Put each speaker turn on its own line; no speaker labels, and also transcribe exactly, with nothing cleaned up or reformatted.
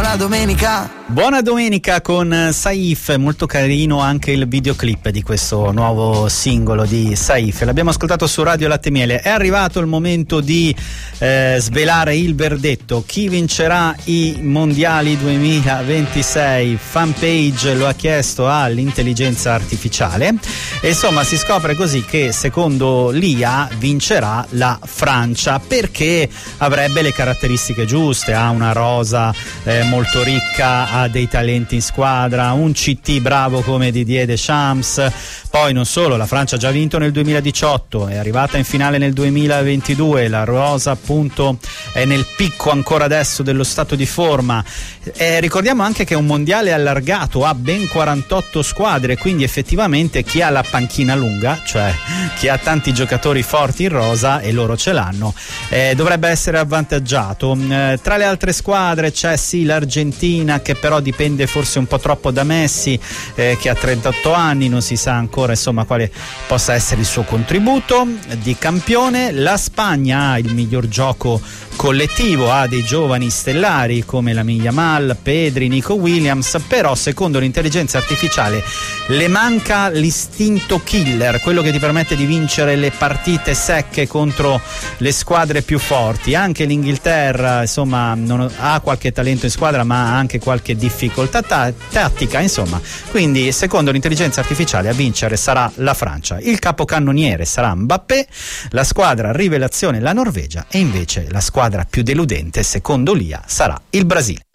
buona domenica.
Buona domenica con Saif, molto carino anche il videoclip di questo nuovo singolo di Saif. L'abbiamo ascoltato su Radio Latte Miele. È arrivato il momento di eh, svelare il verdetto. Chi vincerà i mondiali duemilaventisei? Fanpage lo ha chiesto all'intelligenza artificiale e insomma si scopre così che secondo l'I A vincerà la Francia perché avrebbe le caratteristiche giuste, ha una rosa eh, molto ricca, ha dei talenti in squadra, un C T bravo come Didier Deschamps. Poi non solo, la Francia ha già vinto nel duemiladiciotto, è arrivata in finale nel duemilaventidue, la rosa appunto è nel picco ancora adesso dello stato di forma. Eh, ricordiamo anche che è un mondiale allargato, ha ben quarantotto squadre, quindi effettivamente chi ha la panchina lunga, cioè chi ha tanti giocatori forti in rosa e loro ce l'hanno, eh, dovrebbe essere avvantaggiato. Eh, tra le altre squadre c'è sì l'Argentina, che però dipende forse un po' troppo da Messi, eh, che ha trentotto anni, non si sa ancora insomma quale possa essere il suo contributo di campione. La Spagna ha il miglior gioco collettivo, ha dei giovani stellari come Lamine Yamal, Pedri, Nico Williams, però secondo l'intelligenza artificiale le manca l'istinto killer, quello che ti permette di vincere le partite secche contro le squadre più forti. Anche l'Inghilterra insomma non ha qualche talento in squadra, ma ha anche qualche difficoltà ta- tattica insomma, quindi secondo l'intelligenza artificiale a vincere sarà la Francia, il capocannoniere sarà Mbappé, la squadra rivelazione la Norvegia e invece la squadra più deludente secondo l'I A sarà il Brasile.